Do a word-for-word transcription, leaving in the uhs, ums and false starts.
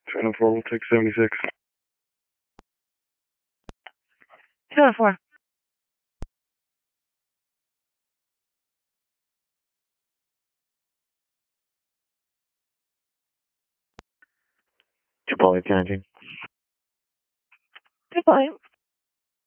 two oh four, we'll take seventy-six. two oh four. Chipotle changing. Goodbye.